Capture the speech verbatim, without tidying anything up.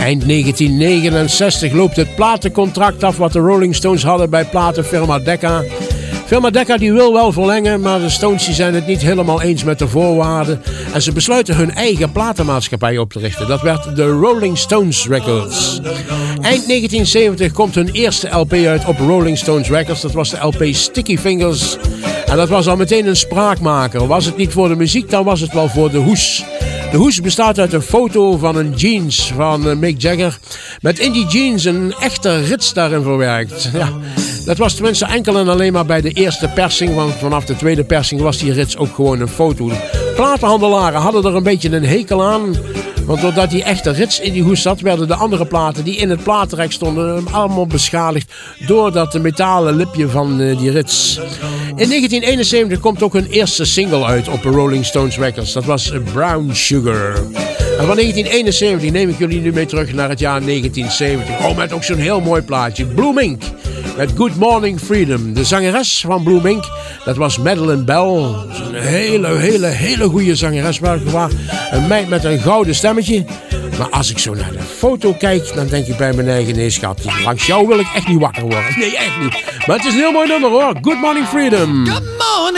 Eind negentien negenenzestig loopt het platencontract af wat de Rolling Stones hadden bij platenfirma Decca. Firma Decca die wil wel verlengen, maar de Stones die zijn het niet helemaal eens met de voorwaarden. En ze besluiten hun eigen platenmaatschappij op te richten. Dat werd de Rolling Stones Records. Eind negentien zeventig komt hun eerste L P uit op Rolling Stones Records. Dat was de L P Sticky Fingers. En dat was al meteen een spraakmaker. Was het niet voor de muziek, dan was het wel voor de hoes. De hoes bestaat uit een foto van een jeans van Mick Jagger. Met in die jeans een echte rits daarin verwerkt. Ja, dat was tenminste enkel en alleen maar bij de eerste persing. Want vanaf de tweede persing was die rits ook gewoon een foto. Platenhandelaren hadden er een beetje een hekel aan. Want doordat die echte rits in die hoes zat, werden de andere platen die in het platenrek stonden allemaal beschadigd door dat metalen lipje van uh, die rits. In negentien eenenzeventig komt ook hun eerste single uit op Rolling Stones Records. Dat was Brown Sugar. En van negentien eenenzeventig neem ik jullie nu mee terug naar het jaar negentien zeventig. Oh, met ook zo'n heel mooi plaatje. Blue Mink met Good Morning Freedom. De zangeres van Blue Mink, dat was Madeleine Bell. Een hele, hele, hele goede zangeres. Een meid met een gouden stemmetje. Maar als ik zo naar de foto kijk, dan denk ik bij mijn eigen, nee schat, langs jou wil ik echt niet wakker worden. Nee, echt niet. Maar het is een heel mooi nummer hoor. Good Morning Freedom. Good morning.